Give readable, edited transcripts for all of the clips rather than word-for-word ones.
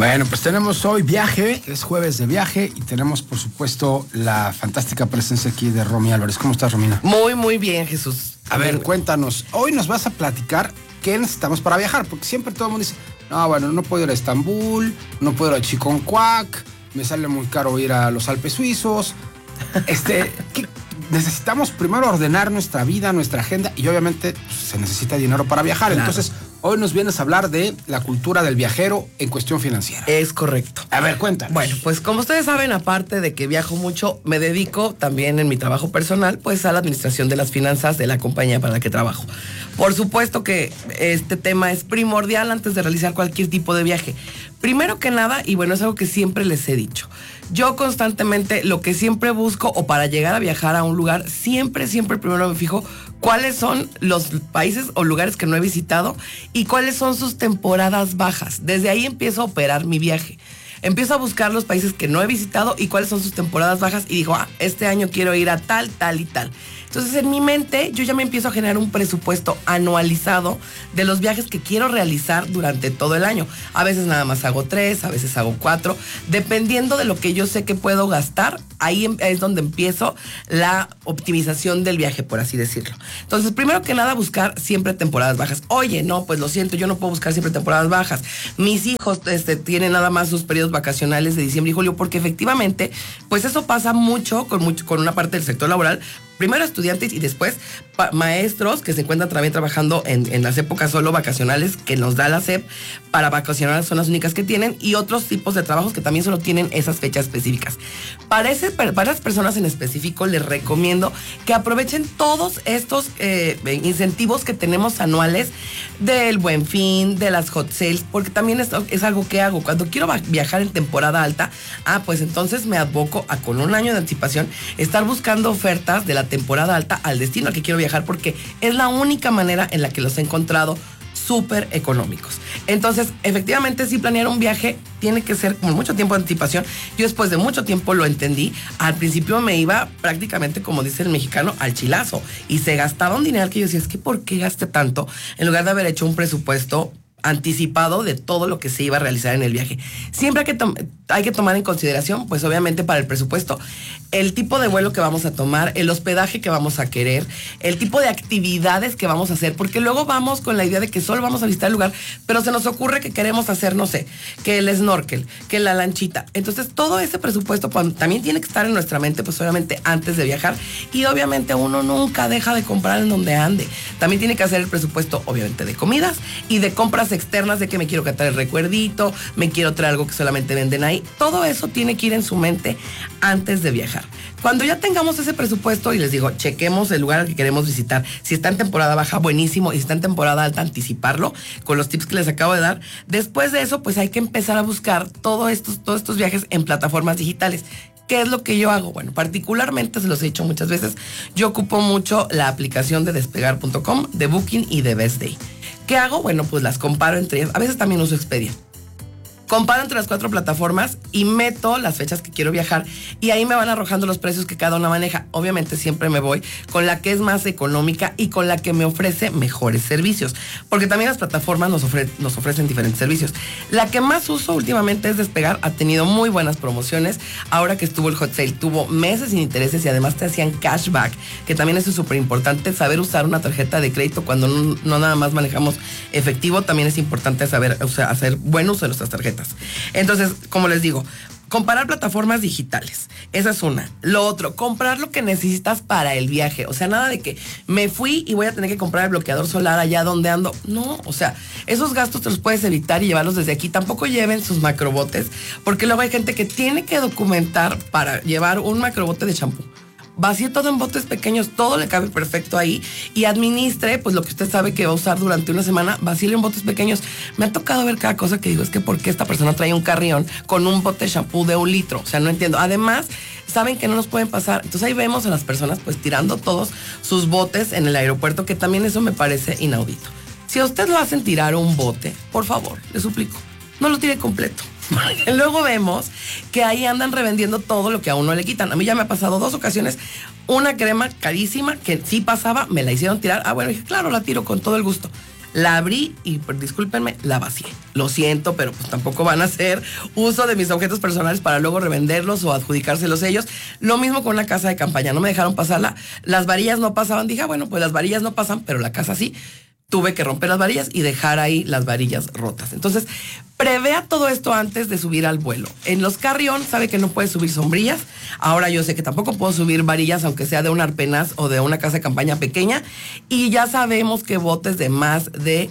Bueno, pues tenemos hoy viaje, es jueves de viaje y tenemos, por supuesto, la fantástica presencia aquí de Romy Álvarez. ¿Cómo estás, Romina? Muy bien, Jesús. A ver, cuéntanos, hoy nos vas a platicar qué necesitamos para viajar, porque siempre todo el mundo dice, no, bueno, no puedo ir a Estambul, no puedo ir a Chiconcuac, me sale muy caro ir a los Alpes suizos. ¿Qué? Necesitamos primero ordenar nuestra vida, nuestra agenda y obviamente pues, se necesita dinero para viajar. Claro. Entonces, hoy nos vienes a hablar de la cultura del viajero en cuestión financiera. Es correcto. A ver, cuéntanos. Bueno, pues como ustedes saben, aparte de que viajo mucho, me dedico también en mi trabajo personal, pues a la administración de las finanzas de la compañía para la que trabajo. Por supuesto que este tema es primordial antes de realizar cualquier tipo de viaje. Primero que nada, y bueno, es algo que siempre les he dicho, yo constantemente lo que siempre busco o para llegar a viajar a un lugar, siempre primero me fijo cuáles son los países o lugares que no he visitado y cuáles son sus temporadas bajas. Desde ahí empiezo a operar mi viaje. Empiezo a buscar los países que no he visitado y cuáles son sus temporadas bajas y digo, este año quiero ir a tal y tal. Entonces en mi mente yo ya me empiezo a generar un presupuesto anualizado de los viajes que quiero realizar durante todo el año. A veces nada más hago 3, a veces hago 4, dependiendo de lo que yo sé que puedo gastar, ahí es donde empiezo la optimización del viaje, por así decirlo. Entonces, primero que nada, buscar siempre temporadas bajas. Oye, no, pues lo siento, yo no puedo buscar siempre temporadas bajas. Mis hijos tienen nada más sus periodos vacacionales de diciembre y julio, porque efectivamente, pues eso pasa mucho con una parte del sector laboral. Primero estudiantes y después maestros que se encuentran también trabajando en las épocas solo vacacionales que nos da la SEP para vacacionar, son las únicas que tienen, y otros tipos de trabajos que también solo tienen esas fechas específicas. Para las personas en específico les recomiendo que aprovechen todos estos incentivos que tenemos anuales del Buen Fin, de las hot sales, porque también es algo que hago. Cuando quiero viajar en temporada alta, pues entonces me aboco a con un año de anticipación estar buscando ofertas de la temporada alta al destino al que quiero viajar, porque es la única manera en la que los he encontrado súper económicos. Entonces, efectivamente, si planear un viaje tiene que ser con mucho tiempo de anticipación. Yo después de mucho tiempo lo entendí. Al principio me iba prácticamente, como dice el mexicano, al chilazo, y se gastaba un dinero que yo decía, es que ¿por qué gasté tanto? En lugar de haber hecho un presupuesto anticipado de todo lo que se iba a realizar en el viaje. Siempre hay que tomar en consideración, pues obviamente para el presupuesto, el tipo de vuelo que vamos a tomar, el hospedaje que vamos a querer, el tipo de actividades que vamos a hacer, porque luego vamos con la idea de que solo vamos a visitar el lugar, pero se nos ocurre que queremos hacer, no sé, que el snorkel, que la lanchita. Entonces todo ese presupuesto también tiene que estar en nuestra mente, pues obviamente antes de viajar, y obviamente uno nunca deja de comprar en donde ande. También tiene que hacer el presupuesto obviamente de comidas y de compras externas, de que me quiero traer el recuerdito, me quiero traer algo que solamente venden ahí. Todo eso tiene que ir en su mente antes de viajar. Cuando ya tengamos ese presupuesto y les digo, chequemos el lugar al que queremos visitar. Si está en temporada baja, buenísimo. Y si está en temporada alta, anticiparlo con los tips que les acabo de dar. Después de eso, pues hay que empezar a buscar todos estos viajes en plataformas digitales. ¿Qué es lo que yo hago? Bueno, particularmente, se los he dicho muchas veces, yo ocupo mucho la aplicación de Despegar.com, de Booking y de Best Day. ¿Qué hago? Bueno, pues las comparo entre ellas. A veces también uso Expedia. Comparo entre las 4 plataformas y meto las fechas que quiero viajar, y ahí me van arrojando los precios que cada una maneja. Obviamente siempre me voy con la que es más económica y con la que me ofrece mejores servicios, porque también las plataformas nos ofrecen diferentes servicios. La que más uso últimamente es Despegar. Ha tenido muy buenas promociones. Ahora que estuvo el hot sale, tuvo meses sin intereses y además te hacían cashback, que también eso es súper importante, saber usar una tarjeta de crédito cuando no nada más manejamos efectivo. También es importante saber hacer buen uso de nuestras tarjetas. Entonces, como les digo, comparar plataformas digitales, esa es una. Lo otro, comprar lo que necesitas para el viaje. O sea, nada de que me fui y voy a tener que comprar el bloqueador solar allá donde ando. No, o sea, esos gastos te los puedes evitar y llevarlos desde aquí. Tampoco lleven sus macrobotes, porque luego hay gente que tiene que documentar para llevar un macrobote de champú. Vacíe todo en botes pequeños, todo le cabe perfecto ahí, y administre pues lo que usted sabe que va a usar durante una semana, vacíe en botes pequeños. Me ha tocado ver cada cosa que digo, es que ¿por qué esta persona trae un carrión con un bote de shampoo de 1 litro? O sea, no entiendo. Además, saben que no nos pueden pasar. Entonces ahí vemos a las personas pues tirando todos sus botes en el aeropuerto, que también eso me parece inaudito. Si a usted lo hacen tirar un bote, por favor, le suplico, no lo tire completo. Luego vemos que ahí andan revendiendo todo lo que a uno le quitan. A mí ya me ha pasado 2 ocasiones. Una crema carísima que sí pasaba, me la hicieron tirar. Bueno, dije, claro, la tiro con todo el gusto. La abrí y, pues, discúlpenme, la vacié. Lo siento, pero pues tampoco van a hacer uso de mis objetos personales para luego revenderlos o adjudicárselos ellos. Lo mismo con una casa de campaña, no me dejaron pasarla. Las varillas no pasaban, dije, bueno, pues las varillas no pasan, pero la casa sí. Tuve que romper las varillas y dejar ahí las varillas rotas. Entonces, prevea todo esto antes de subir al vuelo. En los carry-on sabe que no puede subir sombrillas. Ahora yo sé que tampoco puedo subir varillas, aunque sea de un arpenaz o de una casa de campaña pequeña. Y ya sabemos que botes de más de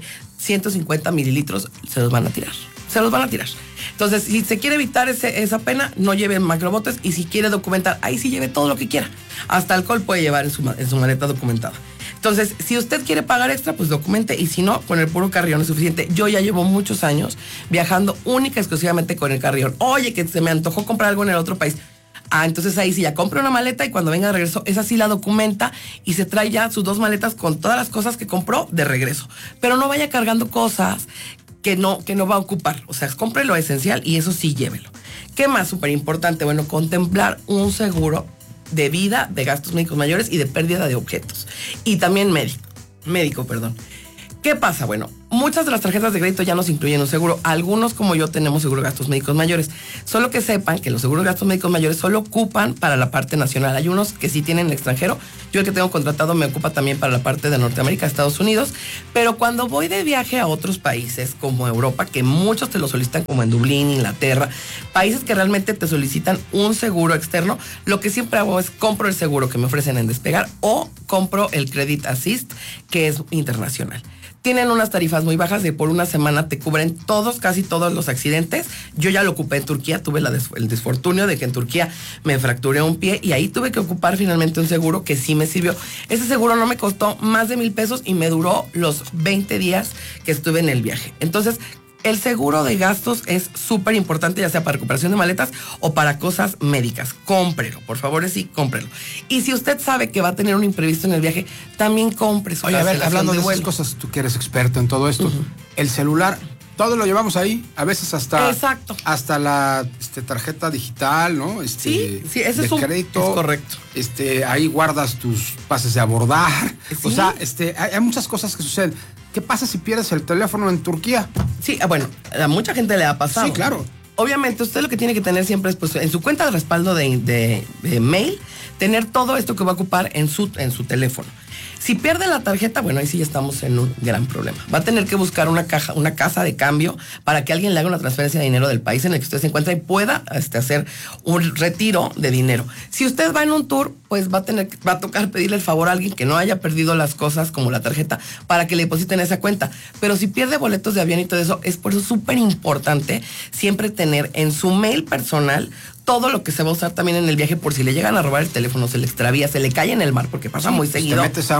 150 mililitros se los van a tirar. Se los van a tirar. Entonces, si se quiere evitar esa pena, no lleve macrobotes. Y si quiere documentar, ahí sí lleve todo lo que quiera. Hasta alcohol puede llevar en su maleta documentada. Entonces, si usted quiere pagar extra, pues documente. Y si no, con el puro carrión es suficiente. Yo ya llevo muchos años viajando única y exclusivamente con el carrión. Oye, que se me antojó comprar algo en el otro país. Entonces ahí sí ya compra una maleta y cuando venga de regreso, esa sí la documenta y se trae ya sus 2 maletas con todas las cosas que compró de regreso. Pero no vaya cargando cosas que no va a ocupar. O sea, compre lo esencial y eso sí llévelo. ¿Qué más? Súper importante. Bueno, contemplar un seguro de vida, de gastos médicos mayores y de pérdida de objetos. Y también médico. ¿Qué pasa? Bueno, muchas de las tarjetas de crédito ya nos incluyen un seguro. Algunos, como yo, tenemos seguro de gastos médicos mayores. Solo que sepan que los seguros de gastos médicos mayores solo ocupan para la parte nacional. Hay unos que sí tienen en el extranjero. Yo el que tengo contratado me ocupa también para la parte de Norteamérica, Estados Unidos. Pero cuando voy de viaje a otros países como Europa, que muchos te lo solicitan, como en Dublín, Inglaterra, países que realmente te solicitan un seguro externo, lo que siempre hago es compro el seguro que me ofrecen en Despegar o compro el Credit Assist, que es internacional. Tienen unas tarifas muy bajas de por una semana te cubren casi todos los accidentes. Yo ya lo ocupé en Turquía, tuve el desfortunio de que en Turquía me fracturé un pie y ahí tuve que ocupar finalmente un seguro que sí me sirvió. Ese seguro no me costó más de $1,000 y me duró los 20 días que estuve en el viaje. Entonces, el seguro de gastos es súper importante, ya sea para recuperación de maletas o para cosas médicas. Cómprelo, por favor, sí, cómprelo. Y si usted sabe que va a tener un imprevisto en el viaje, también compre su cancelación. Oye, a ver, hablando de esas cosas, tú que eres experto en todo esto, el celular, todo lo llevamos ahí, a veces hasta... Exacto. Hasta la tarjeta digital, ¿no? Sí, ese es crédito. Es correcto. Ahí guardas tus pases de abordar. Sí. O sea, hay muchas cosas que suceden. ¿Qué pasa si pierdes el teléfono en Turquía? Sí, bueno, a mucha gente le ha pasado. Sí, claro. Obviamente, usted lo que tiene que tener siempre es, pues, en su cuenta de respaldo de mail, tener todo esto que va a ocupar en su teléfono. Si pierde la tarjeta, bueno, ahí sí ya estamos en un gran problema. Va a tener que buscar una casa de cambio para que alguien le haga una transferencia de dinero del país en el que usted se encuentra y pueda hacer un retiro de dinero. Si usted va en un tour, pues va a tocar pedirle el favor a alguien que no haya perdido las cosas como la tarjeta para que le depositen esa cuenta. Pero si pierde boletos de avión y todo eso, es por eso súper importante siempre tener en su mail personal todo lo que se va a usar también en el viaje por si le llegan a robar el teléfono, se le extravía, se le cae en el mar, porque pasa muy seguido. Te metes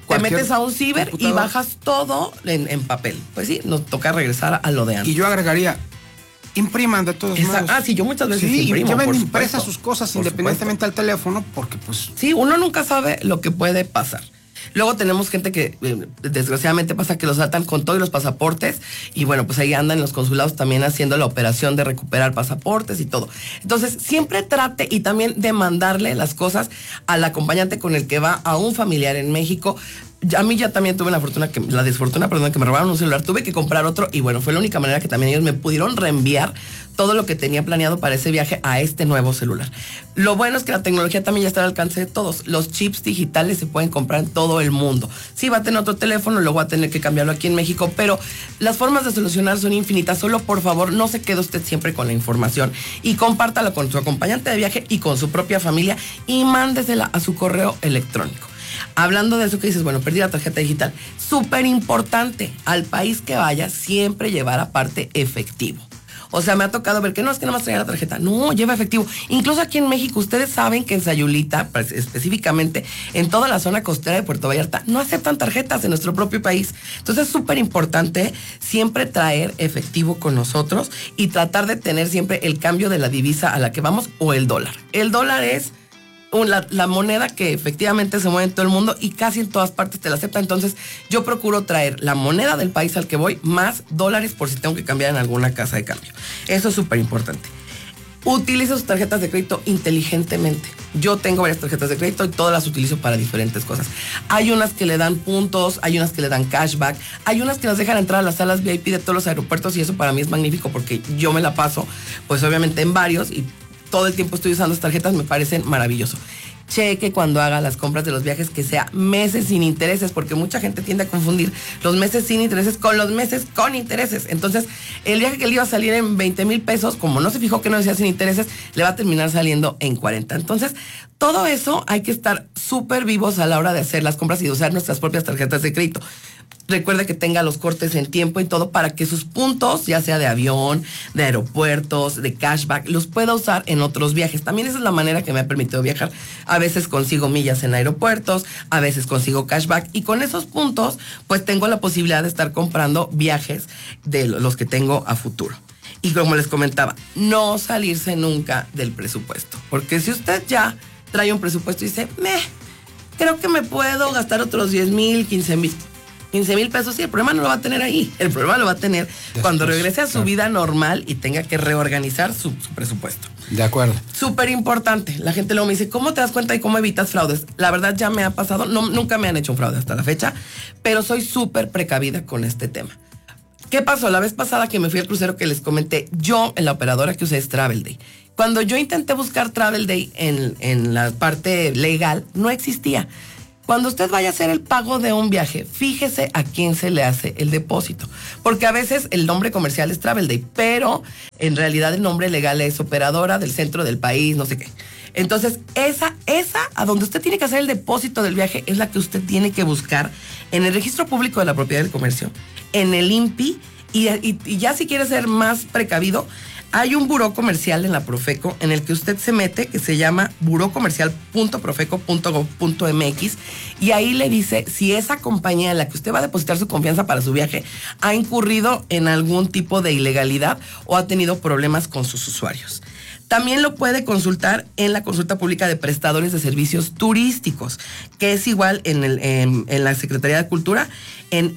a un ciber y bajas todo en papel. Pues sí, nos toca regresar a lo de antes. Y yo agregaría, impriman de todos modos. Sí, yo muchas veces imprimo. Lleven impresas sus cosas independientemente al teléfono, porque pues... Sí, uno nunca sabe lo que puede pasar. Luego tenemos gente que desgraciadamente pasa que los saltan con todos los pasaportes y bueno, pues ahí andan los consulados también haciendo la operación de recuperar pasaportes y todo. Entonces, siempre trate y también de mandarle las cosas al acompañante con el que va, a un familiar en México. A mí ya también tuve la desfortuna, que me robaron un celular, tuve que comprar otro y bueno, fue la única manera que también ellos me pudieron reenviar todo lo que tenía planeado para ese viaje a este nuevo celular. Lo bueno es que la tecnología también ya está al alcance de todos. Los chips digitales se pueden comprar en todo el mundo. Sí, va a tener otro teléfono, luego va a tener que cambiarlo aquí en México, pero las formas de solucionar son infinitas. Solo, por favor, no se quede usted siempre con la información y compártala con su acompañante de viaje y con su propia familia y mándesela a su correo electrónico. Hablando de eso que dices, bueno, perdí la tarjeta digital. Súper importante, al país que vaya, siempre llevar aparte efectivo. O sea, me ha tocado ver que no, es que nada más traía la tarjeta. No, lleva efectivo. Incluso aquí en México, ustedes saben que en Sayulita, pues, específicamente en toda la zona costera de Puerto Vallarta, no aceptan tarjetas en nuestro propio país. Entonces es súper importante siempre traer efectivo con nosotros y tratar de tener siempre el cambio de la divisa a la que vamos o el dólar. El dólar es la moneda que efectivamente se mueve en todo el mundo y casi en todas partes te la acepta. Entonces yo procuro traer la moneda del país al que voy más dólares por si tengo que cambiar en alguna casa de cambio. Eso es súper importante. Utiliza sus tarjetas de crédito inteligentemente. Yo tengo varias tarjetas de crédito y todas las utilizo para diferentes cosas. Hay unas que le dan puntos, hay unas que le dan cashback, hay unas que nos dejan entrar a las salas VIP de todos los aeropuertos y eso para mí es magnífico porque yo me la paso, pues obviamente en varios y todo el tiempo estoy usando estas tarjetas, me parecen maravilloso. Cheque cuando haga las compras de los viajes que sea meses sin intereses, porque mucha gente tiende a confundir los meses sin intereses con los meses con intereses. Entonces, el viaje que le iba a salir en 20,000 pesos, como no se fijó que no decía sin intereses, le va a terminar saliendo en 40. Entonces, todo eso hay que estar súper vivos a la hora de hacer las compras y de usar nuestras propias tarjetas de crédito. Recuerde que tenga los cortes en tiempo y todo para que sus puntos, ya sea de avión, de aeropuertos, de cashback, los pueda usar en otros viajes. También esa es la manera que me ha permitido viajar. A veces consigo millas en aeropuertos, a veces consigo cashback y con esos puntos pues tengo la posibilidad de estar comprando viajes de los que tengo a futuro. Y como les comentaba, no salirse nunca del presupuesto. Porque si usted ya trae un presupuesto y dice, creo que me puedo gastar otros 10,000, 15,000 pesos, sí, el problema no lo va a tener ahí. El problema lo va a tener después, cuando regrese a su vida normal y tenga que reorganizar su presupuesto. De acuerdo. Súper importante. La gente luego me dice, ¿cómo te das cuenta y cómo evitas fraudes? La verdad ya me ha pasado, nunca me han hecho un fraude hasta la fecha, pero soy súper precavida con este tema. ¿Qué pasó? La vez pasada que me fui al crucero que les comenté, yo en la operadora que usé es Travel Day. Cuando yo intenté buscar Travel Day en la parte legal, no existía. Cuando usted vaya a hacer el pago de un viaje, fíjese a quién se le hace el depósito. Porque a veces el nombre comercial es Travel Day, pero en realidad el nombre legal es operadora del centro del país, no sé qué. Entonces, esa a donde usted tiene que hacer el depósito del viaje es la que usted tiene que buscar en el Registro Público de la Propiedad del Comercio, en el INPI, y ya si quiere ser más precavido, hay un buró comercial en la Profeco en el que usted se mete, que se llama burocomercial.profeco.gov.mx, y ahí le dice si esa compañía en la que usted va a depositar su confianza para su viaje ha incurrido en algún tipo de ilegalidad o ha tenido problemas con sus usuarios. También lo puede consultar en la consulta pública de prestadores de servicios turísticos, que es igual en la Secretaría de Cultura, en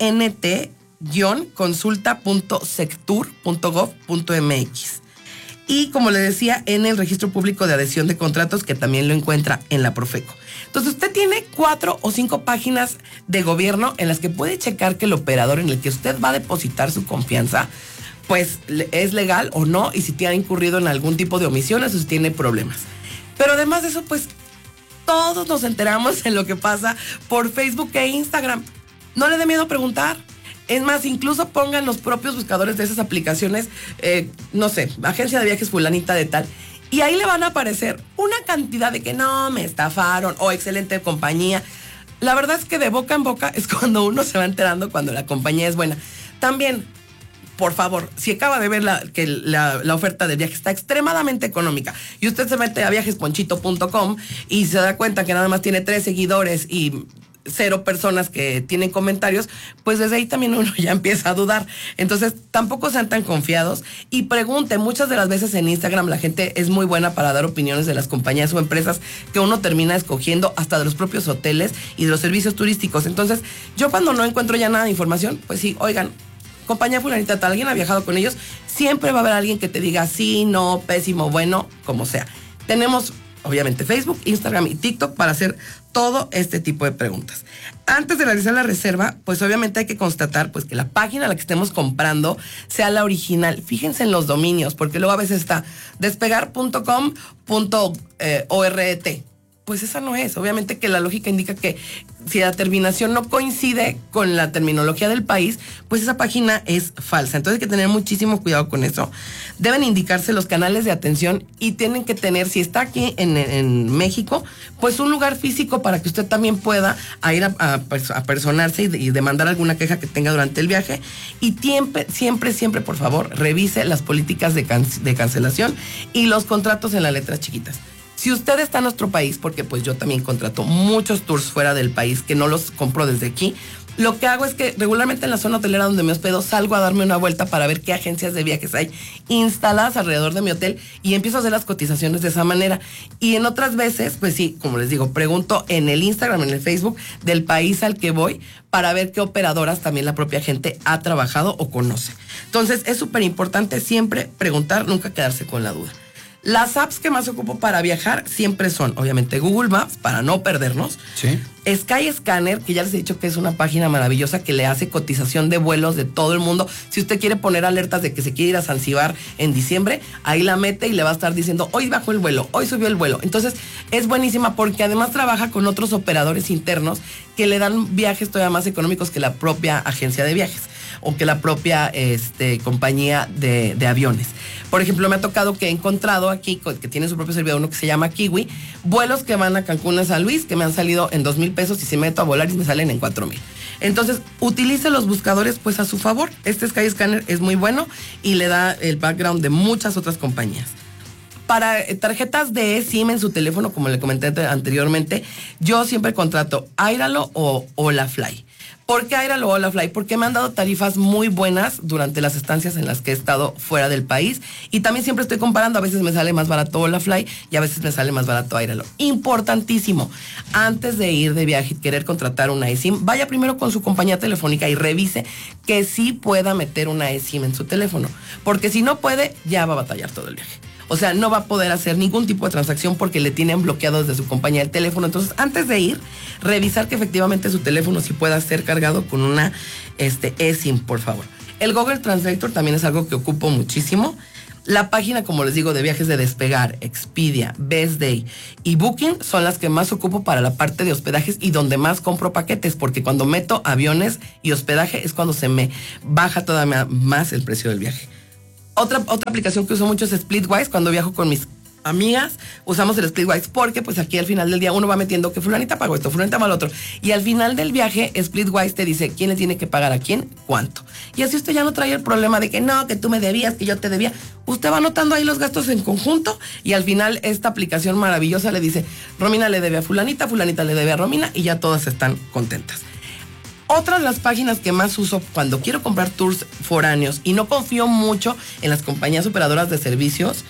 rnt-consulta.sectur.gov.mx. Y como le decía, en el Registro Público de Adhesión de Contratos, que también lo encuentra en la Profeco. Entonces usted tiene 4 o 5 páginas de gobierno en las que puede checar que el operador en el que usted va a depositar su confianza pues es legal o no, y si tiene incurrido en algún tipo de omisiones o si tiene problemas. Pero además de eso, pues todos nos enteramos en lo que pasa por Facebook e Instagram. No le dé miedo preguntar. Es más, incluso pongan los propios buscadores de esas aplicaciones, no sé, agencia de viajes fulanita de tal, y ahí le van a aparecer una cantidad de que no, me estafaron, o excelente compañía. La verdad es que de boca en boca es cuando uno se va enterando cuando la compañía es buena. También, por favor, si acaba de ver que la oferta de viaje está extremadamente económica y usted se mete a viajesponchito.com y se da cuenta que nada más tiene 3 seguidores y 0 personas que tienen comentarios, pues desde ahí también uno ya empieza a dudar. Entonces, tampoco sean tan confiados y pregunten. Muchas de las veces en Instagram la gente es muy buena para dar opiniones de las compañías o empresas que uno termina escogiendo, hasta de los propios hoteles y de los servicios turísticos. Entonces, yo cuando no encuentro ya nada de información, pues sí, oigan, compañía fulanita tal, ¿alguien ha viajado con ellos? Siempre va a haber alguien que te diga sí, no, pésimo, bueno, como sea. Tenemos obviamente Facebook, Instagram y TikTok para hacer todo este tipo de preguntas. Antes de realizar la reserva, pues obviamente hay que constatar pues que la página a la que estemos comprando sea la original. Fíjense en los dominios, porque luego a veces está despegar.com.ort. Pues esa no es. Obviamente que la lógica indica que si la terminación no coincide con la terminología del país, pues esa página es falsa. Entonces hay que tener muchísimo cuidado con eso. Deben indicarse los canales de atención y tienen que tener, si está aquí en México, pues un lugar físico para que usted también pueda ir a personarse y demandar alguna queja que tenga durante el viaje. Y siempre, por favor, revise las políticas de cancelación y los contratos en las letras chiquitas. Si usted está en nuestro país, porque pues yo también contrato muchos tours fuera del país que no los compro desde aquí, lo que hago es que regularmente en la zona hotelera donde me hospedo salgo a darme una vuelta para ver qué agencias de viajes hay instaladas alrededor de mi hotel y empiezo a hacer las cotizaciones de esa manera. Y en otras veces, pues sí, como les digo, pregunto en el Instagram, en el Facebook del país al que voy para ver qué operadoras también la propia gente ha trabajado o conoce. Entonces es súper importante siempre preguntar, nunca quedarse con la duda. Las apps que más ocupo para viajar siempre son, obviamente, Google Maps, para no perdernos. Sí. Skyscanner, que ya les he dicho que es una página maravillosa que le hace cotización de vuelos de todo el mundo. Si usted quiere poner alertas de que se quiere ir a Zanzíbar en diciembre, ahí la mete y le va a estar diciendo, hoy bajó el vuelo, hoy subió el vuelo. Entonces, es buenísima porque además trabaja con otros operadores internos que le dan viajes todavía más económicos que la propia agencia de viajes o que la propia compañía de aviones. Por ejemplo, me ha tocado que he encontrado aquí, que tiene su propio servidor, uno que se llama Kiwi, vuelos que van a Cancún, a San Luis, que me han salido en 2,000 pesos y si meto a volar y me salen en 4,000. Entonces, utilice los buscadores pues a su favor. Este Skyscanner es muy bueno y le da el background de muchas otras compañías. Para tarjetas de eSIM en su teléfono, como le comenté anteriormente, yo siempre contrato Airalo o Olafly. ¿Por qué Airalo o Olafly? Porque me han dado tarifas muy buenas durante las estancias en las que he estado fuera del país. Y también siempre estoy comparando. A veces me sale más barato Olafly y a veces me sale más barato Airalo. Importantísimo. Antes de ir de viaje y querer contratar una eSIM, vaya primero con su compañía telefónica y revise que sí pueda meter una eSIM en su teléfono. Porque si no puede, ya va a batallar todo el viaje. O sea, no va a poder hacer ningún tipo de transacción porque le tienen bloqueado desde su compañía el teléfono. Entonces, antes de ir, revisar que efectivamente su teléfono sí pueda ser cargado con una eSIM, por favor. El Google Translator también es algo que ocupo muchísimo. La página, como les digo, de viajes de Despegar, Expedia, Best Day y Booking son las que más ocupo para la parte de hospedajes y donde más compro paquetes, porque cuando meto aviones y hospedaje es cuando se me baja todavía más el precio del viaje. Otra aplicación que uso mucho es Splitwise. Cuando viajo con mis amigas, usamos el Splitwise porque pues aquí al final del día uno va metiendo que fulanita pagó esto, fulanita pagó lo otro. Y al final del viaje, Splitwise te dice quién le tiene que pagar a quién, cuánto. Y así usted ya no trae el problema de que no, que tú me debías, que yo te debía. Usted va anotando ahí los gastos en conjunto y al final esta aplicación maravillosa le dice, Romina le debe a fulanita, fulanita le debe a Romina y ya todas están contentas. Otra de las páginas que más uso cuando quiero comprar tours foráneos y no confío mucho en las compañías operadoras de servicios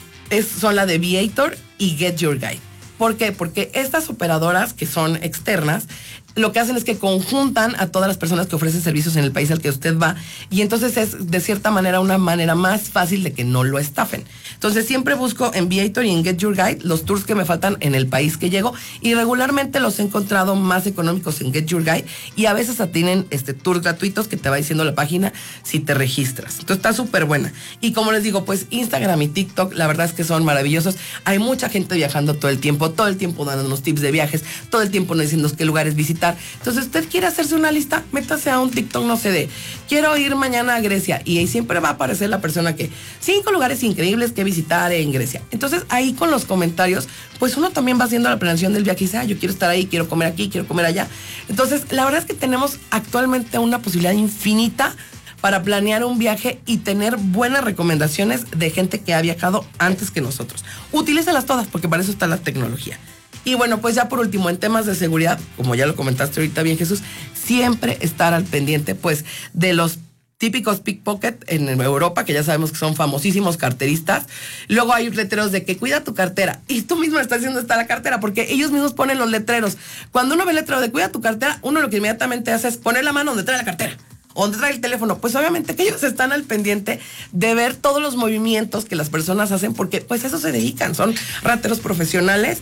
son la de Viator y Get Your Guide. ¿Por qué? Porque estas operadoras que son externas, lo que hacen es que conjuntan a todas las personas que ofrecen servicios en el país al que usted va y entonces es de cierta manera una manera más fácil de que no lo estafen. Entonces siempre busco en Viator y en Get Your Guide los tours que me faltan en el país que llego y regularmente los he encontrado más económicos en Get Your Guide y a veces tienen tours gratuitos que te va diciendo la página si te registras. Entonces está súper buena. Y como les digo, pues Instagram y TikTok la verdad es que son maravillosos. Hay mucha gente viajando todo el tiempo dándonos tips de viajes, todo el tiempo nos diciendo qué lugares visitar. Entonces, usted quiere hacerse una lista, métase a un TikTok, no sé, de quiero ir mañana a Grecia y ahí siempre va a aparecer la persona que 5 lugares increíbles que visitar en Grecia. Entonces, ahí con los comentarios, pues uno también va haciendo la planeación del viaje y dice, yo quiero estar ahí, quiero comer aquí, quiero comer allá. Entonces, la verdad es que tenemos actualmente una posibilidad infinita para planear un viaje y tener buenas recomendaciones de gente que ha viajado antes que nosotros. Utilícelas todas porque para eso está la tecnología. Y bueno, pues ya por último, en temas de seguridad, como ya lo comentaste ahorita bien, Jesús, siempre estar al pendiente, pues, de los típicos pickpocket en Europa, que ya sabemos que son famosísimos carteristas. Luego hay letreros de que cuida tu cartera. Y tú mismo estás diciendo está la cartera, porque ellos mismos ponen los letreros. Cuando uno ve el letrero de cuida tu cartera, uno lo que inmediatamente hace es poner la mano donde trae la cartera. O donde trae el teléfono, pues obviamente que ellos están al pendiente de ver todos los movimientos que las personas hacen, porque pues eso se dedican, son rateros profesionales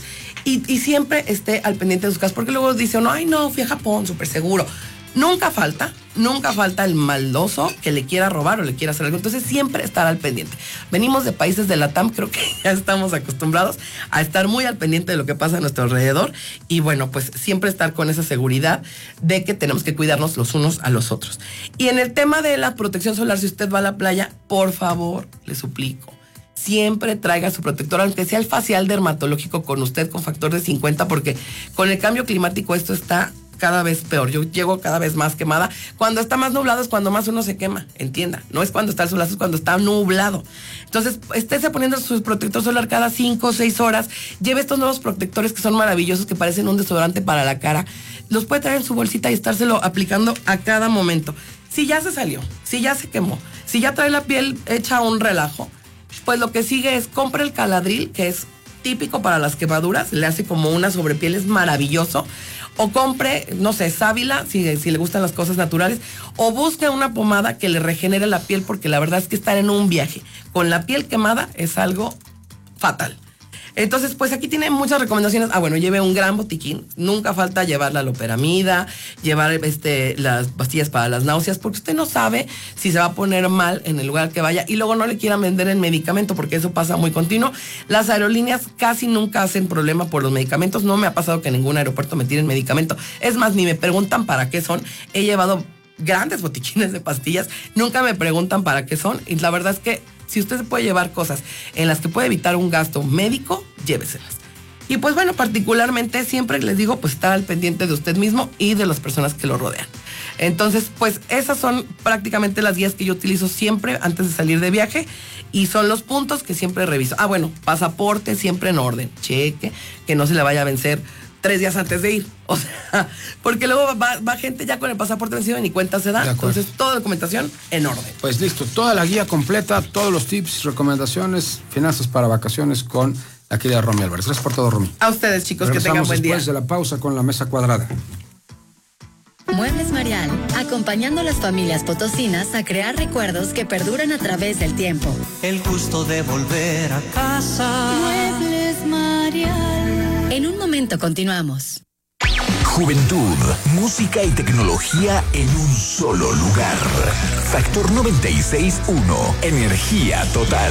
y siempre esté al pendiente de sus casas, porque luego dice uno, ay no, fui a Japón, súper seguro. Nunca falta el maldoso que le quiera robar o le quiera hacer algo. Entonces siempre estar al pendiente. Venimos de países de LATAM, creo que ya estamos acostumbrados a estar muy al pendiente de lo que pasa a nuestro alrededor. Y bueno, pues siempre estar con esa seguridad de que tenemos que cuidarnos los unos a los otros. Y en el tema de la protección solar, si usted va a la playa, por favor, le suplico, siempre traiga su protector, aunque sea el facial dermatológico con usted con factor de 50, porque con el cambio climático esto está cada vez peor. Yo llego cada vez más quemada. Cuando está más nublado es cuando más uno se quema, entienda. No es cuando está el solazo, es cuando está nublado. Entonces, estése poniendo su protector solar cada 5 o 6 horas. Lleve estos nuevos protectores que son maravillosos, que parecen un desodorante para la cara. Los puede traer en su bolsita y estárselo aplicando a cada momento. Si ya se salió, si ya se quemó, si ya trae la piel hecha un relajo, pues lo que sigue es compre el Caladril, que es típico para las quemaduras, le hace como una sobrepiel, es maravilloso. O compre, no sé, sábila, si le gustan las cosas naturales, o busque una pomada que le regenere la piel, porque la verdad es que estar en un viaje con la piel quemada es algo fatal. Entonces, pues aquí tiene muchas recomendaciones. Bueno, lleve un gran botiquín. Nunca falta llevar la loperamida, llevar las pastillas para las náuseas, porque usted no sabe si se va a poner mal en el lugar que vaya y luego no le quieran vender el medicamento, porque eso pasa muy continuo. Las aerolíneas casi nunca hacen problema por los medicamentos. No me ha pasado que en ningún aeropuerto me tiren medicamento. Es más, ni me preguntan para qué son. He llevado grandes botiquines de pastillas. Nunca me preguntan para qué son. Y la verdad es que si usted se puede llevar cosas en las que puede evitar un gasto médico, lléveselas. Y pues bueno, particularmente siempre les digo, pues estar al pendiente de usted mismo y de las personas que lo rodean. Entonces, pues esas son prácticamente las guías que yo utilizo siempre antes de salir de viaje y son los puntos que siempre reviso. Bueno, pasaporte siempre en orden, cheque, que no se le vaya a vencer 3 días antes de ir. O sea, porque luego va gente ya con el pasaporte vencido y ni cuenta se da. Entonces, toda documentación en orden. Pues listo, toda la guía completa, todos los tips, recomendaciones, finanzas para vacaciones con la querida Romy Álvarez. Gracias por todo, Romy. A ustedes, chicos, que tengan buen día. Después de la pausa con la mesa cuadrada. Muebles Marial, acompañando a las familias potosinas a crear recuerdos que perduran a través del tiempo. El gusto de volver a casa. Muebles Marial. En un momento continuamos. Juventud, música y tecnología en un solo lugar. Factor 96.1, energía total.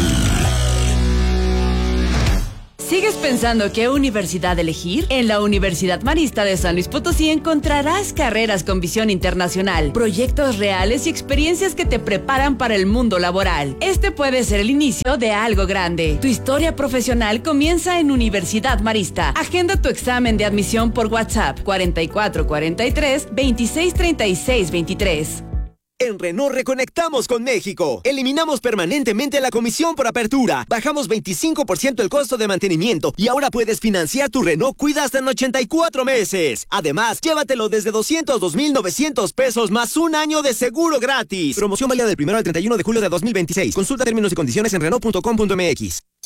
¿Sigues pensando qué universidad elegir? En la Universidad Marista de San Luis Potosí encontrarás carreras con visión internacional, proyectos reales y experiencias que te preparan para el mundo laboral. Este puede ser el inicio de algo grande. Tu historia profesional comienza en Universidad Marista. Agenda tu examen de admisión por WhatsApp 4443 2636 23. En Renault reconectamos con México. Eliminamos permanentemente la comisión por apertura. Bajamos 25% el costo de mantenimiento y ahora puedes financiar tu Renault Cuida hasta en 84 meses. Además, llévatelo desde 202,900 pesos más un año de seguro gratis. Promoción válida del 1 al 31 de julio de 2026. Consulta términos y condiciones en Renault.com.mx.